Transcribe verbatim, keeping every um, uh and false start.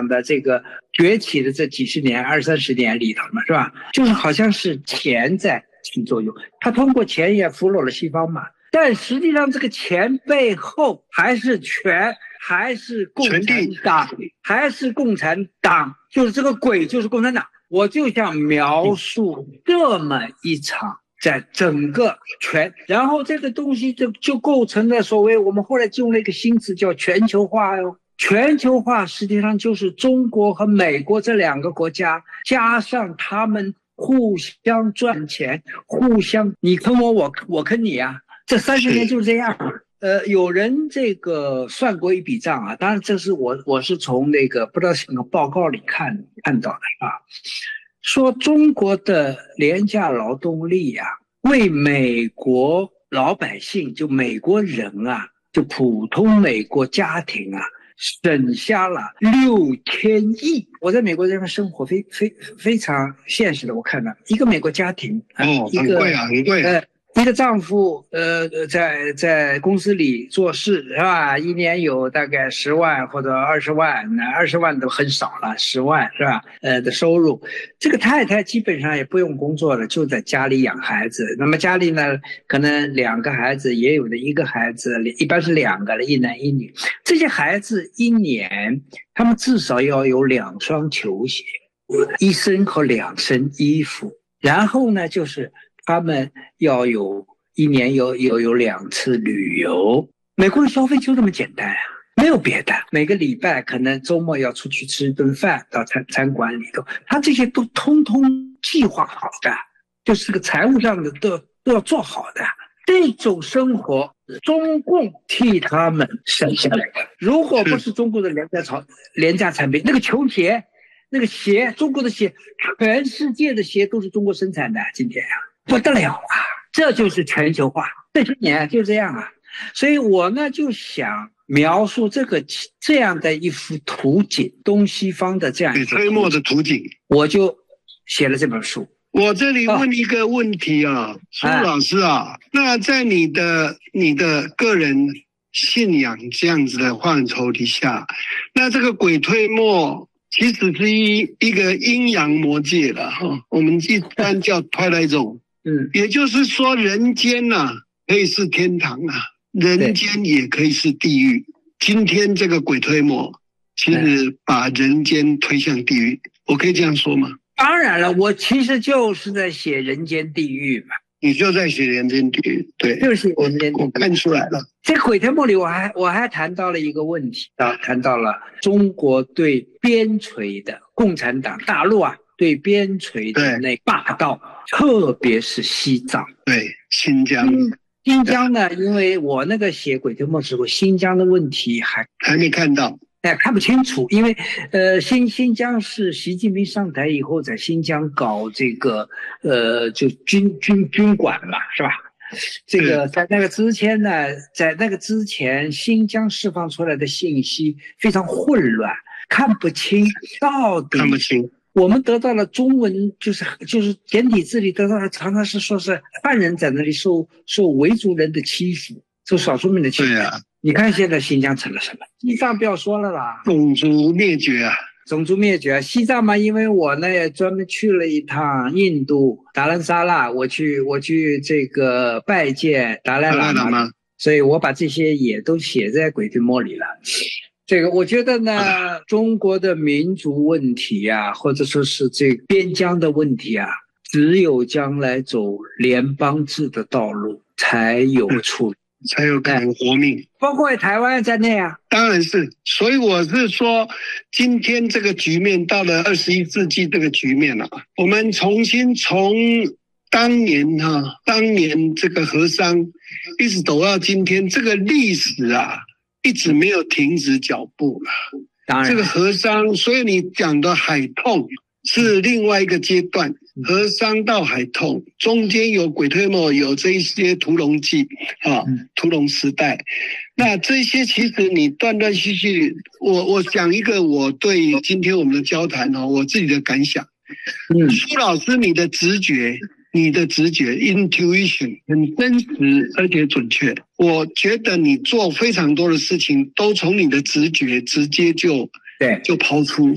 的这个崛起的这几十年、二三十年里头嘛，是吧？就是好像是钱在起作用，他通过钱也俘虏了西方嘛。但实际上，这个钱背后还是权，还是共产党，还是共产党，就是这个鬼，就是共产党。我就想描述这么一场，在整个全，然后这个东西就就构成了所谓我们后来用了一个新词叫全球化哟。全球化实际上就是中国和美国这两个国家，加上他们互相赚钱，互相你坑我，我我坑你啊。这三十年就是这样。呃，有人这个算过一笔账啊，当然这是我我是从那个不知道什么报告里看看到的啊，说中国的廉价劳动力啊，为美国老百姓，就美国人啊，就普通美国家庭啊，省下了六千亿。我在美国这边生活非非非常现实的，我看到一个美国家庭， 哦，很贵啊，很贵啊。 呃一个丈夫呃在在公司里做事是吧，一年有大概十万或者二十万，那二十万都很少了，十万是吧？呃的收入，这个太太基本上也不用工作了，就在家里养孩子。那么家里呢，可能两个孩子，也有的一个孩子，一般是两个了，一男一女。这些孩子一年，他们至少要有两双球鞋，一身和两身衣服，然后呢，就是他们要有一年有有有两次旅游。美国的消费就这么简单啊，没有别的。每个礼拜可能周末要出去吃一顿饭，到餐餐馆里头，他这些都通通计划好的，就是个财务上的都都要做好的。这种生活，中共替他们省下来的。如果不是中国的廉价产廉价产品，那个球鞋，那个鞋，中国的鞋，全世界的鞋都是中国生产的，今天啊。不得了啊！这就是全球化，这些年就这样啊。所以我呢就想描述这个这样的一幅图景，东西方的这样一幅推墨的图景， 我就写了这本书。 我这里问一个问题啊，苏老师啊，啊那在你的你的个人信仰这样子的范畴底下，那这个鬼推墨其实是一一个阴阳魔界了哈，我们一般叫 Twilight Zone。嗯，也就是说，人间啊可以是天堂啊，人间也可以是地狱。今天这个鬼推磨，其实把人间推向地狱，我可以这样说吗？ 当然了，我其实就是在写人间地狱嘛。 你就在写人间地狱，对， 就是人间地狱。 我看出来了。 这个鬼推磨里，我还我还谈到了一个问题啊，谈到了中国对边陲的共产党大陆啊。对边陲的那霸道，特别是西藏， 对新疆， 新疆呢，因为我那个写鬼推磨时候，新疆的问题还还没看到， 哎，看不清楚，因为呃，新新疆是习近平上台以后，在新疆搞这个呃，就军军军管嘛，是吧？这个在那个之前呢，在那个之前，新疆释放出来的信息非常混乱，看不清到底看不清。 我们得到了中文，就是就是简体字里得到了，常常是说是汉人在那里受受维族人的欺负，受少数民的欺负。 对啊， 你看现在新疆成了什么？西藏不要说了啦， 种族灭绝啊， 种族灭绝。西藏嘛，因为我呢也专门去了一趟印度达兰萨拉，我去我去这个拜见达赖喇嘛，所以我把这些也都写在鬼推磨里了。这个我觉得呢，中国的民族问题啊，或者说是这个边疆的问题啊，只有将来走联邦制的道路才有出路， 才有可能活命， 包括台湾在内啊。 当然是，所以我是说，今天这个局面到了二十一世纪这个局面啊，我们重新从当年哈、啊，当年这个和商，一直走到今天，这个历史啊。一直没有停止脚步了， 当然， 这个和商，所以你讲的海痛是另外一个阶段，和商到海痛中间有鬼推磨，有这一些屠龙记啊，屠龙时代，那这些其实你断断续续，我我讲一个我对今天我们的交谈哦，我自己的感想，嗯，苏老师你的直觉。你的直觉 intuition 很真实而且准确，我觉得你做非常多的事情都从你的直觉直接就对就抛出。